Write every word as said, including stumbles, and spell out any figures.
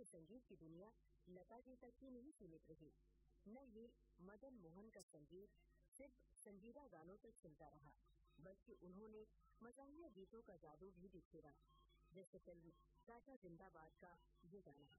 के संगीत की दुनिया लता जी तक ही नहीं सीमित रही। न ये मदन मोहन का संगीत सिर्फ संजीदा गानों तक सुनता रहा, बल्कि उन्होंने मज़ाहिया गीतों का जादू भी बिखेरा, जैसे फिल्म टाटा जिंदाबाद का ये गाना।